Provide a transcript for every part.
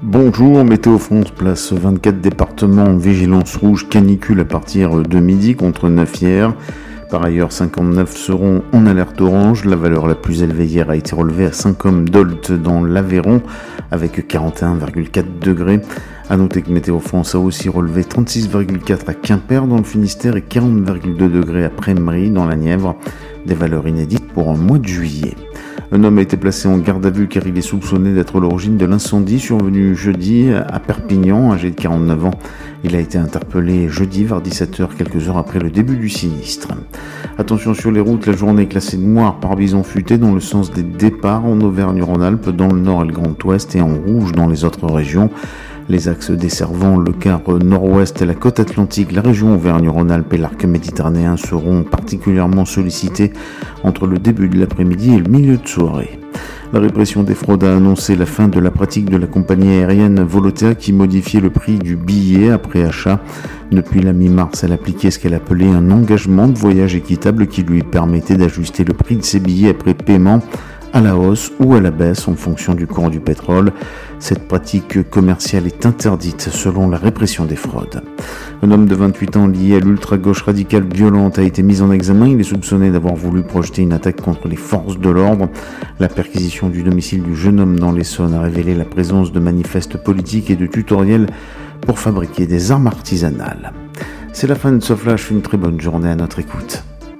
Bonjour, Météo France place 24 départements en vigilance rouge canicule à partir de midi contre 9 hier. Par ailleurs, 59 seront en alerte orange. La valeur la plus élevée hier a été relevée à Saint-Côme-d'Olt dans l'Aveyron avec 41,4 degrés. A noter que Météo France a aussi relevé 36,4 à Quimper dans le Finistère et 40,2 degrés à Prémery dans la Nièvre. Des valeurs inédites pour un mois de juillet. Un homme a été placé en garde à vue car il est soupçonné d'être l'origine de l'incendie survenu jeudi à Perpignan, âgé de 49 ans. Il a été interpellé jeudi vers 17h, quelques heures après le début du sinistre. Attention sur les routes, la journée est classée noire par bison futé dans le sens des départs en Auvergne-Rhône-Alpes, dans le nord et le Grand Ouest et en rouge dans les autres régions. Les axes desservant le quart nord-ouest et la côte atlantique, la région Auvergne-Rhône-Alpes et l'arc méditerranéen seront particulièrement sollicités entre le début de l'après-midi et le milieu de soirée. La répression des fraudes a annoncé la fin de la pratique de la compagnie aérienne Volotea qui modifiait le prix du billet après achat. Depuis la mi-mars, elle appliquait ce qu'elle appelait un engagement de voyage équitable qui lui permettait d'ajuster le prix de ses billets après paiement à la hausse ou à la baisse en fonction du cours du pétrole. Cette pratique commerciale est interdite selon la répression des fraudes. Un homme de 28 ans lié à l'ultra-gauche radicale violente a été mis en examen. Il est soupçonné d'avoir voulu projeter une attaque contre les forces de l'ordre. La perquisition du domicile du jeune homme dans l'Essonne a révélé la présence de manifestes politiques et de tutoriels pour fabriquer des armes artisanales. C'est la fin de ce flash, une très bonne journée à notre écoute.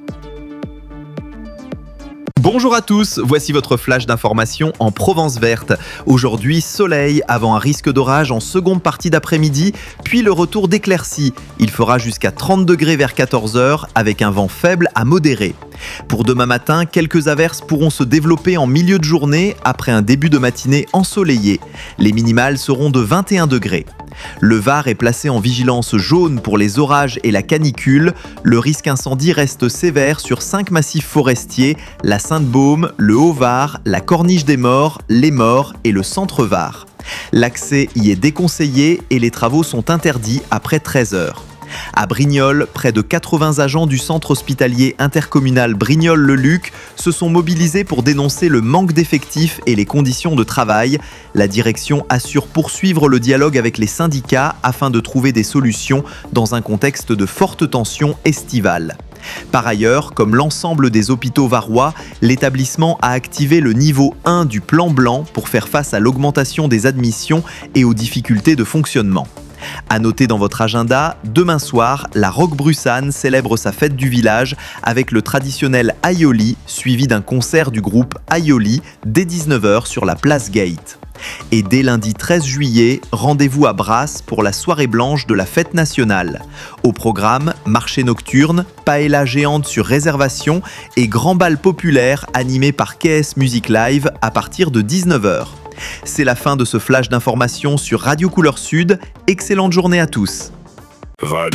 Bonjour à tous, voici votre flash d'information en Provence verte. Aujourd'hui, soleil avant un risque d'orage en seconde partie d'après-midi, puis le retour d'éclaircies. Il fera jusqu'à 30 degrés vers 14h avec un vent faible à modéré. Pour demain matin, quelques averses pourront se développer en milieu de journée après un début de matinée ensoleillé. Les minimales seront de 21 degrés. Le Var est placé en vigilance jaune pour les orages et la canicule. Le risque incendie reste sévère sur 5 massifs forestiers, la Sainte-Baume, le Haut-Var, la Corniche des Morts, les Morts et le Centre-Var. L'accès y est déconseillé et les travaux sont interdits après 13h. À Brignoles, près de 80 agents du centre hospitalier intercommunal Brignoles-le-Luc se sont mobilisés pour dénoncer le manque d'effectifs et les conditions de travail. La direction assure poursuivre le dialogue avec les syndicats afin de trouver des solutions dans un contexte de forte tension estivale. Par ailleurs, comme l'ensemble des hôpitaux varois, l'établissement a activé le niveau 1 du plan blanc pour faire face à l'augmentation des admissions et aux difficultés de fonctionnement. À noter dans votre agenda, demain soir, la Roquebrussanne célèbre sa fête du village avec le traditionnel Aioli, suivi d'un concert du groupe Aioli dès 19h sur la place Gate. Et dès lundi 13 juillet, rendez-vous à Brasse pour la soirée blanche de la fête nationale. Au programme, marché nocturne, paella géante sur réservation et grand bal populaire animé par KS Music Live à partir de 19h. C'est la fin de ce flash d'information sur Radio Couleur Sud. Excellente journée à tous.